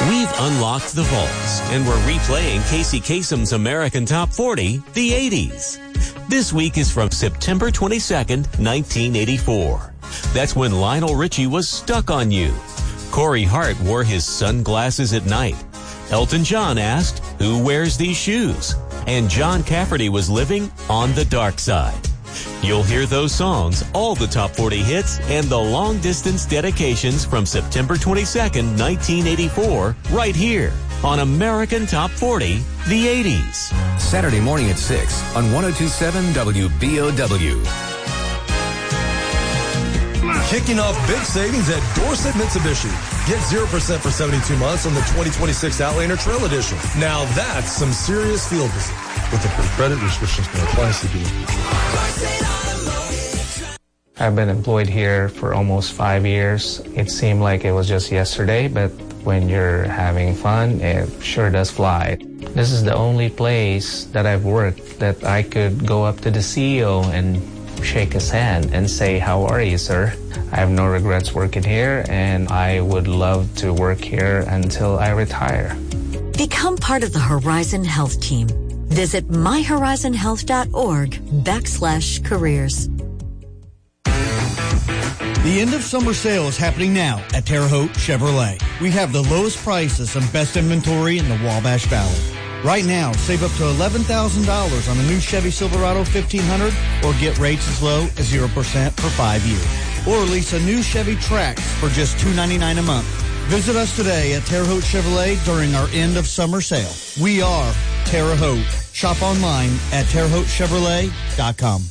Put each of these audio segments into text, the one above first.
We've unlocked the vaults, and we're replaying Casey Kasem's American Top 40, the 80s. This week is from September 22nd, 1984. That's when Lionel Richie was Stuck on You. Corey Hart wore his sunglasses at night. Elton John asked, "Who wears these shoes?" And John Cafferty was living on the dark side. You'll hear those songs, all the top 40 hits, and the long-distance dedications from September 22nd, 1984, right here on American Top 40, the 80s. Saturday morning at 6 on 102.7 WBOW. Kicking off big savings at Dorset Mitsubishi. Get 0% for 72 months on the 2026 Outlander Trail Edition. Now that's some serious field visit. With the credit restrictions may apply, I've been employed here for almost 5 years. It seemed like it was just yesterday, but when you're having fun, it sure does fly. This is the only place that I've worked that I could go up to the CEO and shake his hand and say, "How are you, sir?" I have no regrets working here, and I would love to work here until I retire. Become part of the Horizon Health team. Visit myhorizonhealth.org/careers. The end of summer sale is happening now at Terre Haute Chevrolet. We have the lowest prices and best inventory in the Wabash Valley. Right now, save up to $11,000 on a new Chevy Silverado 1500 or get rates as low as 0% for 5 years. Or lease a new Chevy Trax for just $299 a month. Visit us today at Terre Haute Chevrolet during our end of summer sale. We are Terre Haute. Shop online at TerreHautechevrolet.com.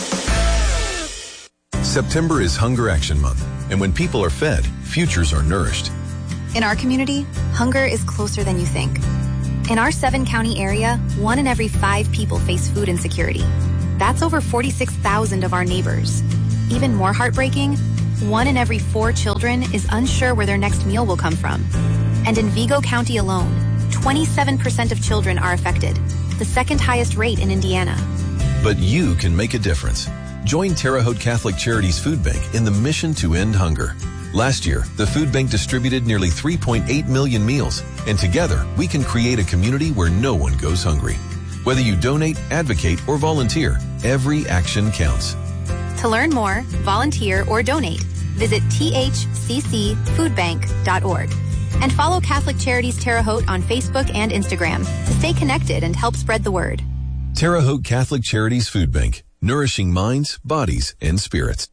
September is Hunger Action Month, and when people are fed, futures are nourished. In our community, hunger is closer than you think. In our 7-county area, 1 in every 5 people face food insecurity. That's over 46,000 of our neighbors. Even more heartbreaking, 1 in every 4 children is unsure where their next meal will come from. And in Vigo County alone, 27% of children are affected, the second highest rate in Indiana. But you can make a difference. Join Terre Haute Catholic Charities Food Bank in the mission to end hunger. Last year, the food bank distributed nearly 3.8 million meals, and together we can create a community where no one goes hungry. Whether you donate, advocate, or volunteer, every action counts. To learn more, volunteer, or donate, visit thccfoodbank.org. And follow Catholic Charities Terre Haute on Facebook and Instagram to stay connected and help spread the word. Terre Haute Catholic Charities Food Bank, nourishing minds, bodies, and spirits.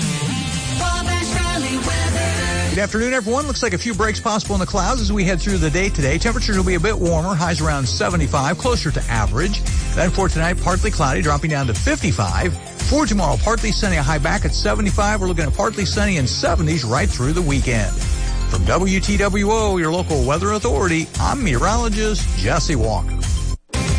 Good afternoon, everyone. Looks like a few breaks possible in the clouds as we head through the day today. Temperatures will be a bit warmer, highs around 75, closer to average. Then for tonight, partly cloudy, dropping down to 55. For tomorrow, partly sunny, a high back at 75. We're looking at partly sunny and 70s right through the weekend. From WTWO, your local weather authority, I'm meteorologist Jesse Walker.